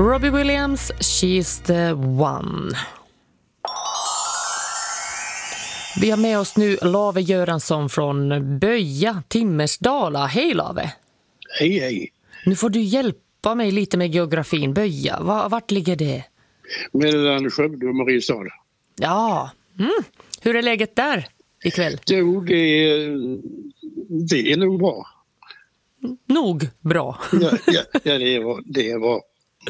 Robbie Williams, She's the One. Vi har med oss nu Lave Göransson från Böja, Timmersdala. Hej Lave! Hej, hej! Nu får du hjälpa mig lite med geografin. Böja, vart ligger det? Mellan Skövde och Mariestad. Ja, hur är läget där ikväll? Jo, det är nog bra. Nog bra. Ja, det är bra.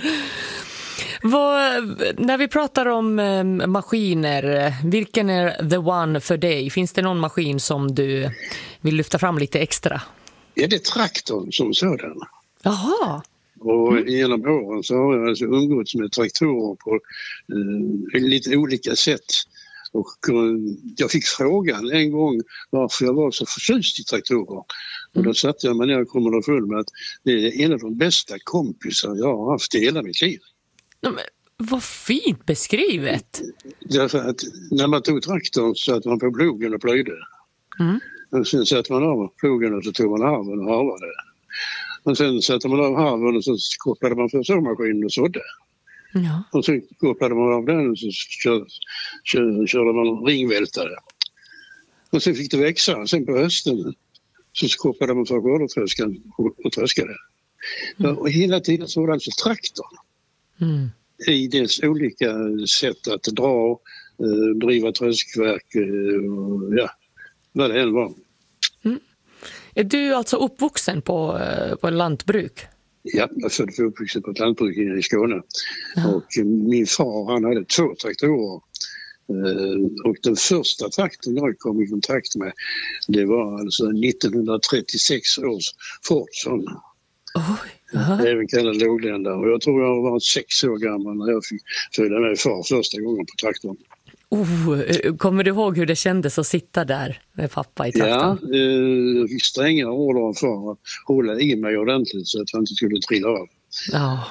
När vi pratar om maskiner, vilken är the one för dig? Finns det någon maskin som du vill lyfta fram lite extra? Ja, det är traktorn som sådan. Jaha. Och genom åren så har jag alltså umgåtts med traktorer på lite olika sätt. Och jag fick frågan en gång varför jag var så förtjust i traktorer. Och då satte jag mig ner och kom underfund med att det är en av de bästa kompisar jag har haft i hela mitt liv. Men, vad fint beskrivet! Därför att när man tog traktorn så att man på plogen och plöjde. Och sen satte man av plogen och så tog man harven och harvade. Och sen satte man av harven och så kopplade man för såmaskinen och sådde. Ja. Och så kopplade man av den och så körde man ringvältare. Och sen fick det växa. Sen på hösten så kopplade man för skördetröskan och tröskade. Och hela tiden så var det alltså traktorn. I dess olika sätt att dra, driva tröskverk, ja, vad det än var. Är du alltså uppvuxen på lantbruk? Ja, jag är uppvuxen på ett lantbruk i Skåne. Ja. Och min far, han hade 2 traktorer. Och den första traktorn jag kom i kontakt med, det var alltså 1936 års Fordson. Även kallad lågländare. Och jag tror jag var 6 år gammal när jag fick följa med far första gången på traktorn. Kommer du ihåg hur det kändes att sitta där med pappa i traktorn? Ja, jag fick stränga order av far att hålla i mig ordentligt så att jag inte skulle trilla av. Ja.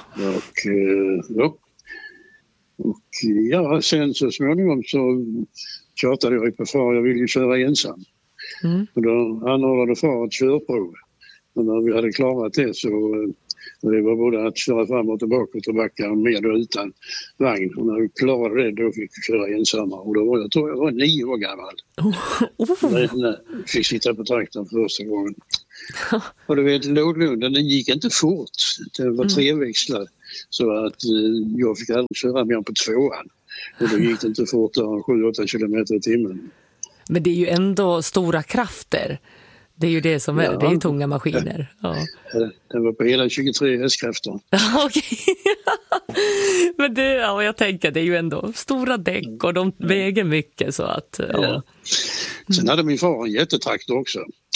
Och sen så småningom så tjatade jag på far, jag ville ju köra ensam. Och då anordnade far ett körprov. Och när vi hade klarat det så det var både att köra fram och tillbaka och tillbaka med och utan vagn. Och när vi klarade det då fick vi köra ensamma. Och då var jag tror jag var 9 år gammal. När jag fick sitta på traktorn första gången. Och du vet, låglunden den gick inte fort. Det var 3-växlad. Så att jag fick aldrig köra mer på 2:an. Och då gick det inte fort 7-8 kilometer i timmen. Men det är ju ändå stora krafter. Det är ju det som är, det är ju tunga maskiner. Ja. Den var på hela 23 hästkrafter. Okej. Men det, jag tänker det är ju ändå stora däck och de väger mycket så att... Ja. Sen hade min far en jättetraktor också.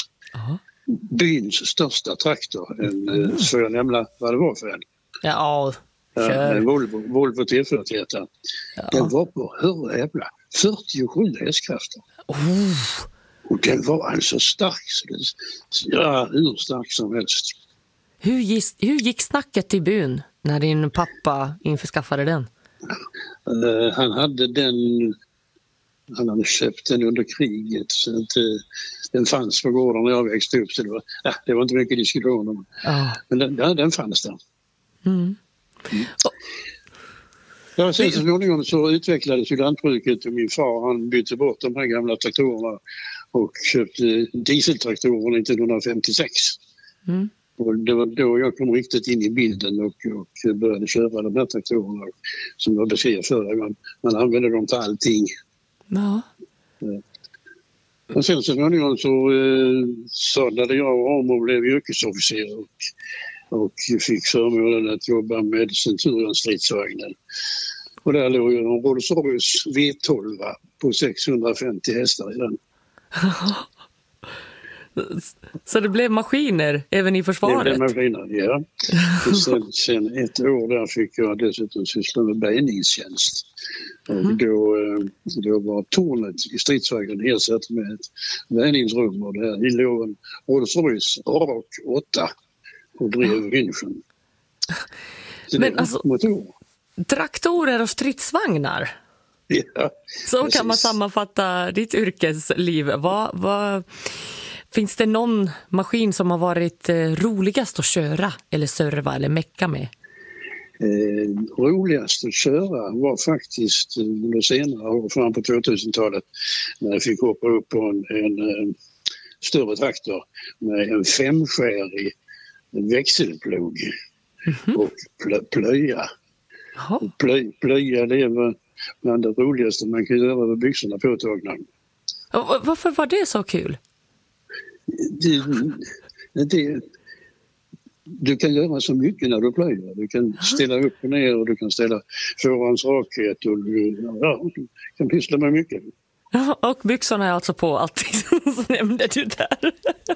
Byns största traktor. Så jag nämna vad det var för en. Ja, en Volvo T41. Den var på hur jävla 47 hästkrafter. Och den var alltså stark, hur stark som helst. Hur gick snacket till byn när din pappa införskaffade den? Han hade köpt den under kriget så att den fanns på gården när jag växte upp så det var inte mycket diskussion om. Men den fanns där. Ja, sen så småningom så utvecklades ju lantbruket och min far han bytte bort de här gamla traktorerna och köpte dieseltraktorer 1956. Och det var då jag kom riktigt in i bilden och började köra de här traktorerna som jag beskrev förra. Man använde dem till allting. Ja. Och sen så småningom så sadlade jag om och blev yrkesofficer och fick förmånen att jobba med Centurion-stridsvagnen. Och där låg ju en Rolls-Royce V12 på 650 hästar i den. Så det blev maskiner även i försvaret? Det blev maskiner, ja. Sen ett år där fick jag dessutom syssla med bärgningstjänst. Och då var tornet i stridsvagnen ersatt med ett bärgningsrum och där låg en Rolls-Royce Arak 8 och drev vinschen. Men alltså, traktorer och stridsvagnar? Ja, så precis. Kan man sammanfatta ditt yrkesliv. Finns det någon maskin som har varit roligast att köra eller serva eller mecka med? roligast att köra var faktiskt under senare år, fram på 2000-talet, när jag fick hoppa upp på en större traktor med en 5-skärig växelplog och plöja. Plöja, det var bland det roligaste man kan göra med byxorna påtagna. Varför var det så kul? Du kan göra så mycket när du plöjer. Du kan ställa upp och ner och du kan ställa fårans rakhet och du kan pyssla med mycket. Ja, och byxorna är alltså på alltid, så nämnde du där.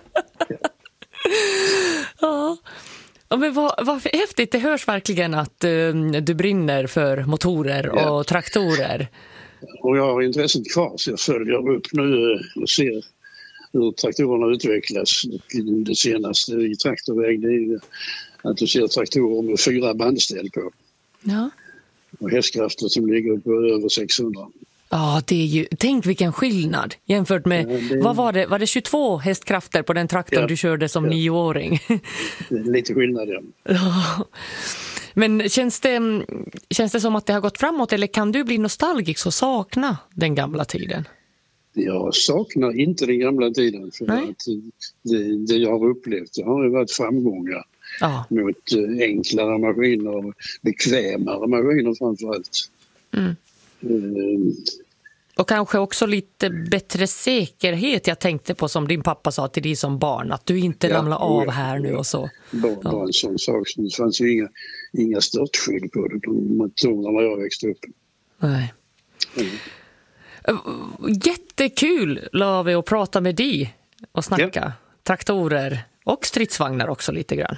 Ja. Men vad häftigt, det hörs verkligen att du brinner för motorer och traktorer. Och jag har intresset kvar, så jag följer upp nu och ser hur traktorerna utvecklas. Det senaste i traktorväg, det är att du ser traktorer med 4 bandställ på. Ja. Och hästkrafter som ligger på över 600. Ja, det är ju, tänk vilken skillnad jämfört med, vad var det? Var det 22 hästkrafter på den traktorn du körde som 9-åring? Lite skillnad, ja. Men känns det som att det har gått framåt, eller kan du bli nostalgisk och sakna den gamla tiden? Jag saknar inte den gamla tiden, för att det jag har upplevt, det har ju varit framgångar mot enklare maskiner och bekvämare maskiner framförallt. Och kanske också lite bättre säkerhet. Jag tänkte på, som din pappa sa till dig som barn, att du inte ramlar av här nu och så. Bara en sån sak. Det fanns ju inga störtskydd på det, de motorerna när jag växte upp. Nej. Jättekul, Lavi, att prata med dig och snacka traktorer och stridsvagnar också lite grann.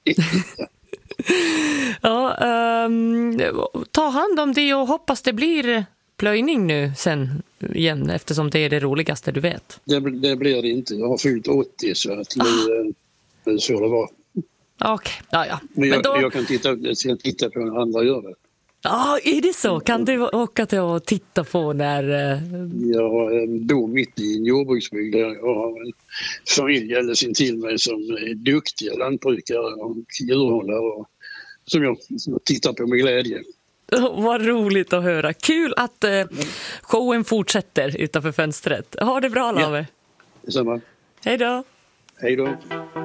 Ta hand om det och hoppas det blir plöjning nu sen igen, eftersom det är det roligaste du vet. Det blir det inte. Jag har fyllt 80, så att nu så det var. Okej, ja. Men jag kan titta på när andra gör det. Ja, är det så? Kan du åka till och titta på när... Jag bor mitt i en jordbruksbygd där jag har en familj alldeles intill mig som är duktiga lantbrukare och djurhållare och som jag tittar på med glädje. Vad roligt att höra. Kul att showen fortsätter utanför fönstret. Ha det bra, Lavi. Detsamma. Hej då. Hej då.